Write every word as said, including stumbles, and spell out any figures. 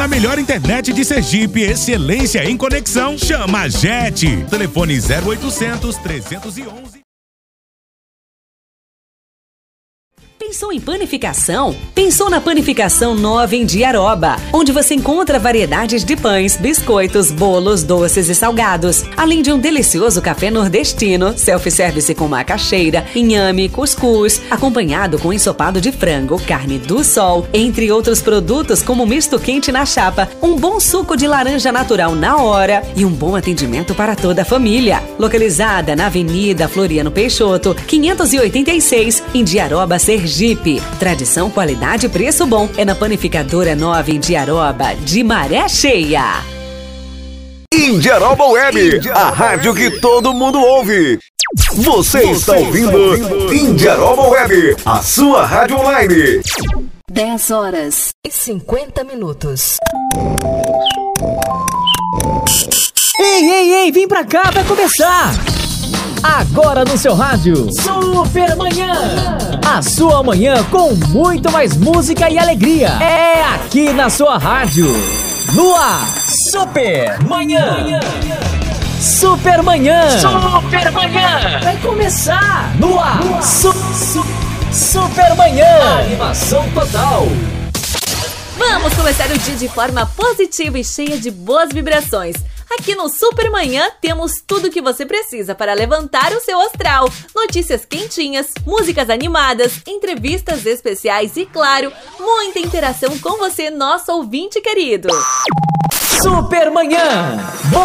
na melhor internet de Sergipe, excelência em conexão. Chama a Jet. Telefone zero oitocentos, trezentos e onze. Pensou em panificação? Pensou na Panificação Nova em Diaroba, onde você encontra variedades de pães, biscoitos, bolos, doces e salgados, além de um delicioso café nordestino, self-service com macaxeira, inhame, cuscuz, acompanhado com ensopado de frango, carne do sol, entre outros produtos como misto quente na chapa, um bom suco de laranja natural na hora e um bom atendimento para toda a família. Localizada na Avenida Floriano Peixoto, quinhentos e oitenta e seis, em Diaroba, Sergipe. Tradição, qualidade e preço bom é na Panificadora Nova em Diaroba, de Maré Cheia. Indiaroba Web, a rádio que todo mundo ouve. Você está ouvindo Indiaroba Web, a sua rádio online. dez horas e cinquenta minutos. Ei, ei, ei, vem pra cá, vai começar! Agora no seu rádio, Super Manhã. A sua manhã com muito mais música e alegria. É aqui na sua rádio. No ar, Super Manhã. Super Manhã. Super Manhã. Vai começar. No ar, su, su, Super Manhã. Animação total. Vamos começar o dia de forma positiva e cheia de boas vibrações. Aqui no Super Manhã temos tudo o que você precisa para levantar o seu astral. Notícias quentinhas, músicas animadas, entrevistas especiais e, claro, muita interação com você, nosso ouvinte querido. Super Manhã.